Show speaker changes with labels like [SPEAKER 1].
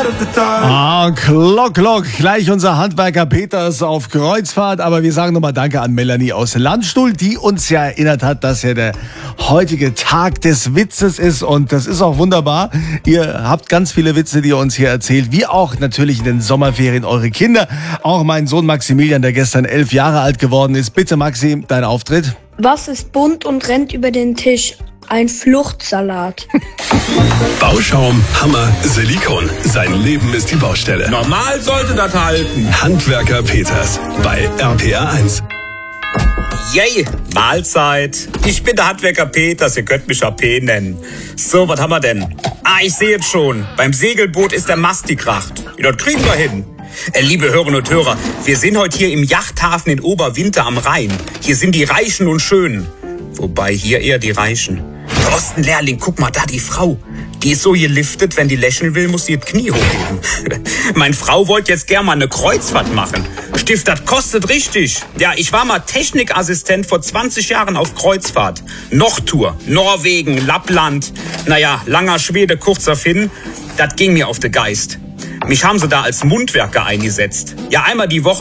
[SPEAKER 1] Glock, gleich unser Handwerker Peters auf Kreuzfahrt. Aber wir sagen nochmal Danke an Melanie aus Landstuhl, die uns ja erinnert hat, dass ja der heutige Tag des Witzes ist. Und das ist auch wunderbar. Ihr habt ganz viele Witze, die ihr uns hier erzählt. Wie auch natürlich in den Sommerferien eure Kinder. Auch mein Sohn Maximilian, der gestern 11 Jahre alt geworden ist. Bitte Maxi, dein Auftritt.
[SPEAKER 2] Was ist bunt und rennt über den Tisch? Ein Fluchtsalat.
[SPEAKER 3] Bauschaum, Hammer, Silikon. Sein Leben ist die Baustelle.
[SPEAKER 4] Normal sollte das halten.
[SPEAKER 3] Handwerker Peters bei RPR 1.
[SPEAKER 4] Yay, Mahlzeit. Ich bin der Handwerker Peters, ihr könnt mich AP nennen. So, was haben wir denn? Ich sehe es schon. Beim Segelboot ist der Mast gekracht. Das kriegen wir hin. Liebe Hörerinnen und Hörer, wir sind heute hier im Yachthafen in Oberwinter am Rhein. Hier sind die Reichen und Schönen. Wobei hier eher die Reichen. Thorsten Lehrling, guck mal da, die Frau. Die ist so geliftet, wenn die lächeln will, muss sie das Knie hochheben. Meine Frau wollte jetzt gern mal eine Kreuzfahrt machen. Stift, das kostet richtig. Ja, ich war mal Technikassistent vor 20 Jahren auf Kreuzfahrt. Nordtour, Norwegen, Lappland. Naja, langer Schwede, kurzer Finn. Das ging mir auf den Geist. Mich haben sie da als Mundwerker eingesetzt. Ja, einmal die Woche